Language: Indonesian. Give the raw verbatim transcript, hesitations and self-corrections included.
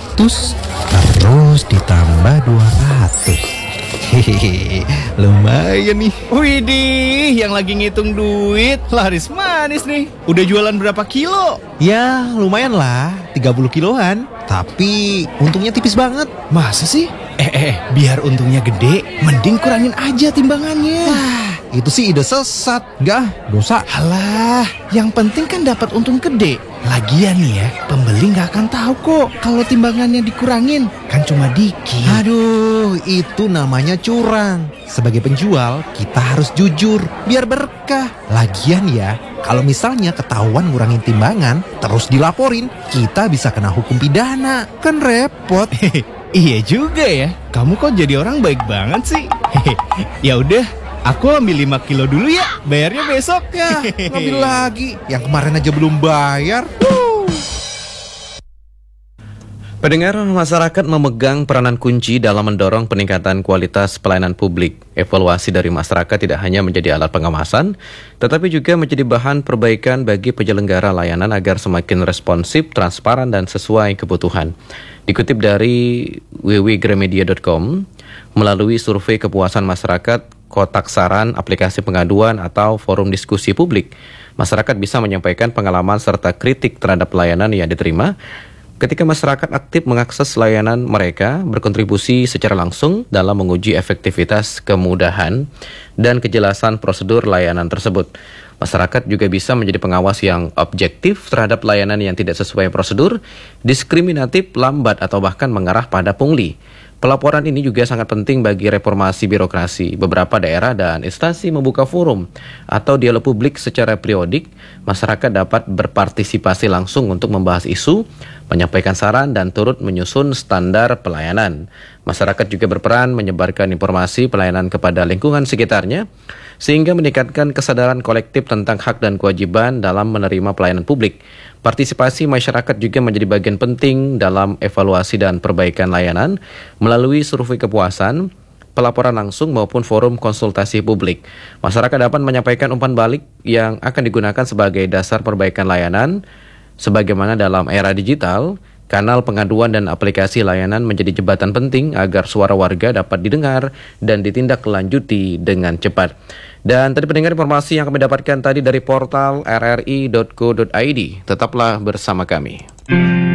ratus, terus ditambah dua ratus. Hehehe, lumayan nih. Widih, yang lagi ngitung duit laris manis nih. Udah jualan berapa kilo? Ya lumayan lah, tiga puluh kiloan. Tapi untungnya tipis banget. Masa sih? Eh, eh, biar untungnya gede, mending kurangin aja timbangannya. Wah, itu sih ide sesat. Enggak, dosa. Halah, yang penting kan dapat untung gede. Lagian nih ya, pembeli nggak akan tahu kok kalau timbangannya dikurangin. Kan cuma dikit. Aduh, itu namanya curang. Sebagai penjual, kita harus jujur, biar berkah. Lagian ya, kalau misalnya ketahuan ngurangin timbangan, terus dilaporin, kita bisa kena hukum pidana. Kan repot. Iya juga ya, kamu kok jadi orang baik banget sih. Ya udah, aku ambil lima kilo dulu ya, bayarnya besok. Ya, ngambil lagi. Yang kemarin aja belum bayar. Wuh. Pendengar, masyarakat memegang peranan kunci dalam mendorong peningkatan kualitas pelayanan publik. Evaluasi dari masyarakat tidak hanya menjadi alat pengawasan, tetapi juga menjadi bahan perbaikan bagi penyelenggara layanan agar semakin responsif, transparan, dan sesuai kebutuhan. Dikutip dari w w w titik gramedia titik com, melalui survei kepuasan masyarakat, kotak saran, aplikasi pengaduan, atau forum diskusi publik, masyarakat bisa menyampaikan pengalaman serta kritik terhadap layanan yang diterima. Ketika masyarakat aktif mengakses layanan mereka, berkontribusi secara langsung dalam menguji efektivitas, kemudahan, dan kejelasan prosedur layanan tersebut. Masyarakat juga bisa menjadi pengawas yang objektif terhadap layanan yang tidak sesuai prosedur, diskriminatif, lambat, atau bahkan mengarah pada pungli. Pelaporan ini juga sangat penting bagi reformasi birokrasi. Beberapa daerah dan instansi membuka forum atau dialog publik secara periodik. Masyarakat dapat berpartisipasi langsung untuk membahas isu, menyampaikan saran, dan turut menyusun standar pelayanan. Masyarakat juga berperan menyebarkan informasi pelayanan kepada lingkungan sekitarnya, sehingga meningkatkan kesadaran kolektif tentang hak dan kewajiban dalam menerima pelayanan publik. Partisipasi masyarakat juga menjadi bagian penting dalam evaluasi dan perbaikan layanan melalui survei kepuasan, pelaporan langsung maupun forum konsultasi publik. Masyarakat dapat menyampaikan umpan balik yang akan digunakan sebagai dasar perbaikan layanan. Sebagaimana dalam era digital, kanal pengaduan dan aplikasi layanan menjadi jembatan penting agar suara warga dapat didengar dan ditindaklanjuti dengan cepat. Dan tadi pendengar, informasi yang kami dapatkan tadi dari portal r r i titik co titik i d. Tetaplah bersama kami.